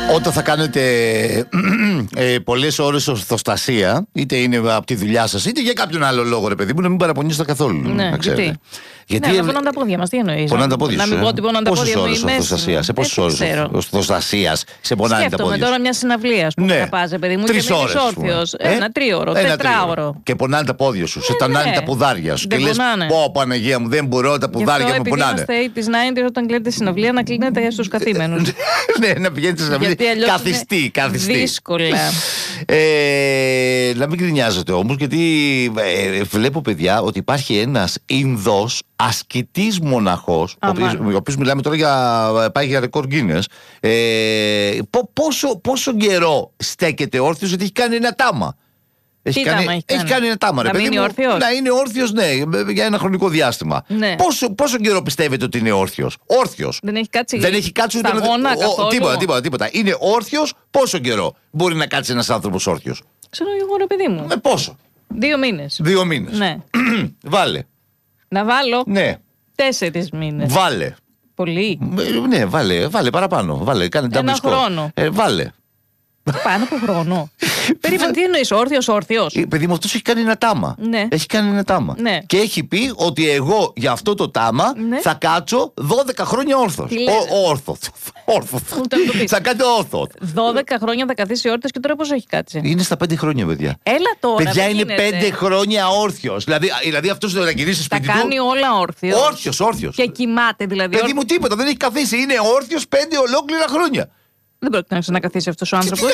Όταν θα κάνετε πολλές ώρες ορθοστασία, είτε είναι από τη δουλειά σας, είτε για κάποιον άλλο λόγο, ρε παιδί μου, να μην παραπονιέστε καθόλου. Ναι, γιατί να πονάνε τα πόδια μας, τι εννοείς? Πονάνε τα πόδια να σου. μην πω ότι πονάνε τα πόδια μου. Πόσες ώρες ορθοστασία, σε πόσες ώρες ορθοστασίας σε πονάνε τα πόδια? Σκέφτομαι τώρα μια συναυλία που θα πας, παιδί μου, και μείνεις όρθιος. Ένα τρίωρο, τετράωρο. Και πονάνε τα πόδια σου, σε τανάνε τα ποδάρια σου. Και λες, πω Παναγία μου, δεν μπορώ, τα ποδάρια μου πονάνε. Είμαστε 90's όταν κλείνετε συναυλία να κλείνετε στους καθήμενους. Ναι, να πηγαίνετε συναυλία. Καθιστή. Δύσκολα. Να μην γκρινιάζετε όμως, γιατί βλέπω, παιδιά, ότι υπάρχει ένας Ινδός ασκητής μοναχός, ο οποίος μιλάμε τώρα για πάει για ρεκόρ Guinness. Πόσο καιρό στέκεται όρθιος, γιατί έχει κάνει ένα τάμα. Έχει κάνει ένα τάμα, ρε παιδί μου. Να είναι όρθιος, ναι, για ένα χρονικό διάστημα. Ναι. Πόσο καιρό πιστεύετε ότι είναι όρθιος? Όρθιος. Δεν έχει κάτσει ούτε σταγόνα καθόλου. Τίποτα. Είναι όρθιος, πόσο καιρό μπορεί να κάτσει ένας άνθρωπος όρθιος? Ξέρω εγώ, ρε παιδί μου. Πόσο? 2 μήνες. 2 μήνες. Ναι. Βάλε. Να βάλω? Ναι. 4 μήνες. Βάλε. Πολύ. Ναι, βάλε παραπάνω. Βάλε, κάνε ένα χρόνο. Βάλε. Πάνω από χρόνο. Περίμενε, τι εννοείς, όρθιος? Παιδί μου, αυτός έχει κάνει ένα τάμα. Ναι. Έχει κάνει ένα τάμα. Ναι. Και έχει πει ότι εγώ για αυτό το τάμα θα κάτσω 12 χρόνια όρθος. Όρθος. Θα κάτσω όρθος. 12 χρόνια θα καθίσει όρθιος και τώρα πώς έχει κάτσει? Είναι στα 5 χρόνια, παιδιά. Έλα τώρα. Παιδιά, είναι 5 χρόνια όρθιος. Δηλαδή αυτός να γυρίσει σπίτι του. Τα κάνει όλα όρθιος. Όρθιος. Και κοιμάται δηλαδή. Παιδί μου, τίποτα, δεν έχει καθίσει. Είναι όρθιος 5 ολόκληρα χρόνια. Δεν πρόκειται να ξανακαθίσει αυτός ο άνθρωπος.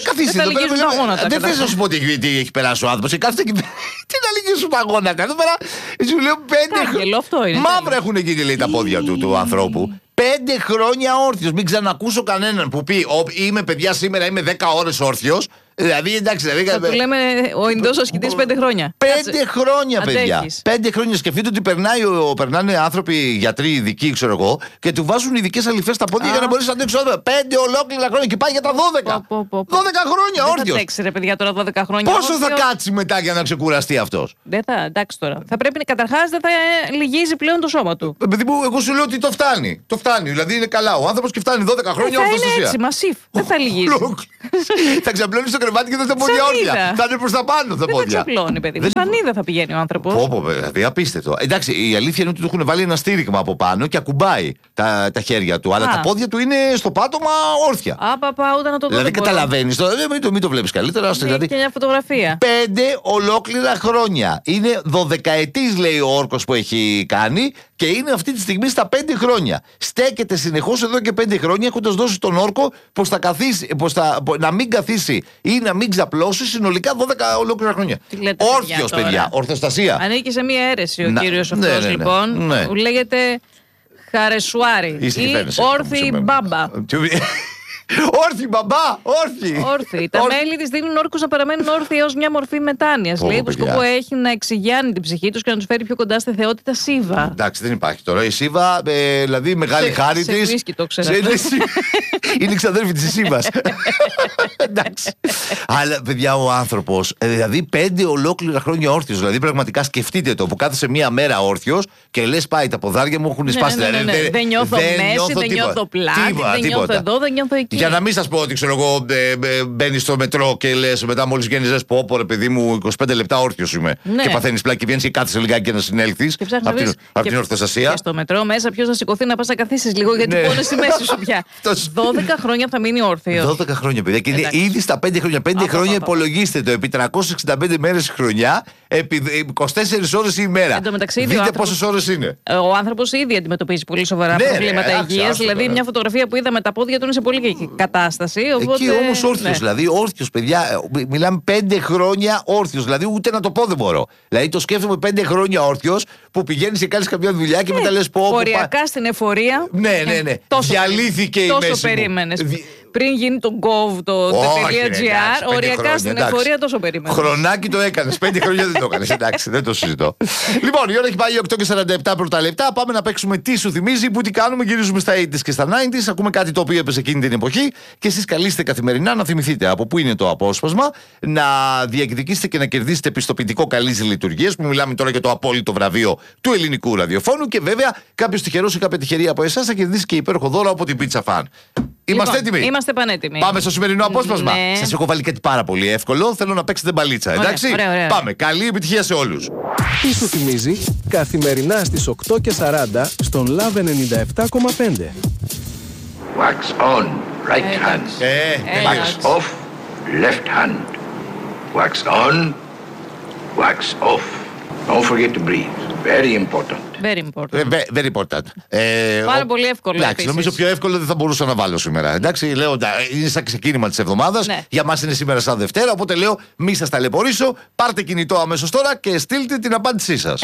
Δεν θες να σου πω τι έχει περάσει ο άνθρωπος. Τι να λυγίσουν τα γόνατα. Εδώ πέρα σου λέω 5 χρόνια. Μαύρα έχουν γίνει, λέει, τα πόδια του ανθρώπου. 5 χρόνια όρθιος. Μην ξανακούσω κανέναν που πει είμαι, παιδιά, σήμερα είμαι 10 ώρες όρθιος. Δηλαδή, εντάξει, θα του λέμε ο Ινδός ασκητής 5 χρόνια. 5 χρόνια, παιδιά. 5 χρόνια. Σκεφτείτε ότι περνάνε άνθρωποι, γιατροί, ειδικοί, ξέρω εγώ, και του βάζουν ειδικές αλυφές στα πόδια για να μπορέσει να αντέξει 5 ολόκληρα χρόνια και πάει για τα 12. 12 χρόνια όρθιος. Δεν θα τρέξει, ρε παιδιά, τώρα 12 χρόνια. Πόσο θα κάτσει μετά για να ξεκουραστεί αυτός? Δεν θα, εντάξει τώρα. Θα πρέπει, καταρχάς, δεν θα λυγίζει πλέον το σώμα του. Παιδί μου, εγώ σου λέω ότι το φτάνει. Το φτάνει. Δηλαδή είναι καλά ο άνθρωπος και φτάνει 12 χρόνια ορθοστασία. Είναι έτσι, μασίφ. Δεν θα λυγίζει. Θα ξαπλώνει στο κρεβάτι και δεν θα πόδια όρθια. Θα είναι προς τα πάνω τα πόδια. Δεν θα ξαπλώνει, παιδί. Σανίδα θα πηγαίνει ο άνθρωπος. Δηλαδή απίστευτο. Εντάξει, η αλήθεια είναι ότι του έχουν βάλει ένα στήριγμα από πάνω και ακουμπάει τα χέρια του. Αλλά τα πόδια του είναι στο πάτωμα όρθια. Ούτε να το δω. Δηλαδή καταλαβαίνεις. Μην το βλέπεις καλύτερα. Δηλαδή, και μια φωτογραφία. 5 ολόκληρα χρόνια. Είναι 12ετής, λέει ο όρκος που έχει κάνει, και είναι αυτή τη στιγμή στα 5 χρόνια. Στέκεται συνεχώς εδώ και 5 χρόνια, έχοντας δώσει τον όρκο πως θα καθίσει, να μην καθίσει ή να μην ξαπλώσει συνολικά 12 ολόκληρα χρόνια. Όρθιος, παιδιά. Ορθοστασία. Ανήκει σε μία αίρεση ο κύριος αυτός, λοιπόν. Που λέγεται Χαρεσουάρη ή όρθιη μπάμπα. Όρθιοι, μπαμπά! Όρθιοι! Τα μέλη της δίνουν όρκους να παραμένουν όρθιοι ως μια μορφή μετάνοιας. Λέει που σκοπό έχει να εξηγιάνει την ψυχή τους και να τους φέρει πιο κοντά στη θεότητα Σίβα. Εντάξει, δεν υπάρχει τώρα. Η Σίβα, δηλαδή μεγάλη χάρη της. Σε βρίσκει, το ξέρω. Είναι η ξαδέρφη της Σίβας. Εντάξει. Αλλά, παιδιά, ο άνθρωπος, δηλαδή 5 ολόκληρα χρόνια όρθιος. Δηλαδή, πραγματικά σκεφτείτε το, που κάθεσαι μία μέρα όρθιος και λες, πάει, τα ποδάρια μου έχουν σπάσει. Δεν νιώθω μέση, δεν νιώθω πλάτη, δεν νιώθω εδώ, δεν νιώθω εκεί. Για να μην σας πω ότι, ξέρω εγώ, μπαίνεις στο μετρό και λες μετά, μόλις βγαίνεις, λες, πω, ρε παιδί μου, 25 λεπτά όρθιος είμαι. Και παθαίνεις πλάτη και βγαίνεις και κάθεσαι λιγάκι και να συνέλθεις από την ορθοστασία. Και στο μετρό μέσα, ποιος να σηκωθεί να πας να καθίσεις λίγο, γιατί πόνες στη μέση σου πια. 12 χρόνια θα μείνει όρθιος. 12 χρόνια, παιδιά. Και είναι ήδη στα 5 χρόνια. 5 χρόνια υπολογίστε το, επί 365 μέρες χρονιά, επί 24 ώρες η ημέρα. Δείτε πόσες ώρες είναι. Ο άνθρωπος ήδη αντιμετωπίζει πολύ σοβαρά προβλήματα υγείας. Δηλαδή, μια φωτογραφία που είδα με τα πόδια του είναι σε πολύ κακή κατάσταση. Εκεί όμως όρθιος, δηλαδή όρθιος, παιδιά, μιλάμε 5 χρόνια όρθιος. Δηλαδή, ούτε να το πω δεν μπορώ. Δηλαδή, το σκέφτομαι 5 χρόνια όρθιος που πηγαίνεις και κάνεις κάποια δουλειά και μετά λες, πω. Οριακά στην εφορία. Ναι. Διαλύθηκε η μέση. Τόσο περίμενες. Πριν γίνει το gov, το .gr, οριακά στην εφορία τόσο περίμενες. Χρονάκι το έκανες, 5 χρόνια δεν το έκανες. Εντάξει, δεν το συζητώ. Λοιπόν, η ώρα έχει πάει 8:47 πρώτα λεπτά. Πάμε να παίξουμε τι σου θυμίζει, που τι κάνουμε. Γυρίζουμε στα 80's και στα 90's. Ακούμε κάτι το οποίο έπαιζε εκείνη την εποχή και εσείς καλείστε καθημερινά να θυμηθείτε από πού είναι το απόσπασμα, να διεκδικήσετε και να κερδίσετε πιστοποιητικό καλής λειτουργίας, που μιλάμε τώρα για το απόλυτο βραβείο του ελληνικού ραδιοφώνου. Και βέβαια, κάποιος τυχερός ή κάποια τυχερή από εσάς θα κερδίσει και υπέροχο δώρο από την Pizza Fan. Είμαστε έτοιμοι. Είμαστε πανέτοιμοι. Πάμε στο σημερινό απόσπασμα. Ναι. Σας έχω βάλει κάτι πάρα πολύ εύκολο. Θέλω να παίξετε μπαλίτσα. Εντάξει. Ωραία. Πάμε. Καλή επιτυχία σε όλους. Τι σου θυμίζει καθημερινά στις 8:40 στον Love 97,5. Wax on, right hand. Wax off, left hand. Wax on, wax off. Don't forget to breathe. Very important. Very important. Very important. Πάρα πολύ εύκολο. Εντάξει, επίσης. νομίζω πιο εύκολο δεν θα μπορούσα να βάλω σήμερα. Εντάξει, λέω, είναι σαν ξεκίνημα της εβδομάδας. Ναι. Για μας είναι σήμερα σαν Δευτέρα. Οπότε λέω, μη σας ταλαιπωρήσω. Πάρτε κινητό αμέσως τώρα και στείλτε την απάντησή σας.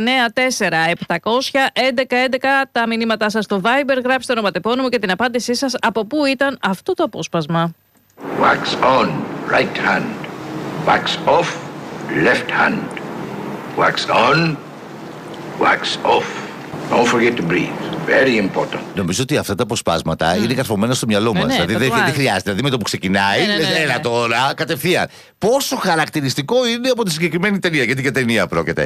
694-700-1111 τα μηνύματά σας στο Viber. Γράψτε το ονοματεπώνυμο και την απάντησή σας από πού ήταν αυτό το απόσπασμα. Wax on, right hand. Wax off, left hand. Wax on, wax off. Don't forget to breathe. Very important. Νομίζω ότι αυτά τα αποσπάσματα είναι καρφωμένα στο μιαλό μας. Δηλαδή δεν χρειάζεται. Δηλαδή με το που ξεκινάει, λες, έλα τώρα, κατευθείαν. Πόσο χαρακτηριστικό είναι από τη συγκεκριμένη ταινία, γιατί για ταινία πρόκειται.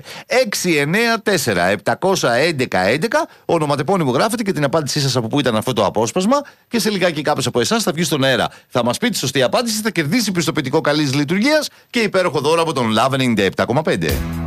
694-700-1111, ονοματεπώνυμο γράφετε και την απάντησή σας από πού ήταν αυτό το απόσπασμα. Και σε λιγάκι κάποιος από εσάς θα βγει στον αέρα. Θα μας πει τη σωστή απάντηση, θα κερδίσει πιστοποιητικό καλής λειτουργίας και υπέροχο δώρο από τον Love 97,5.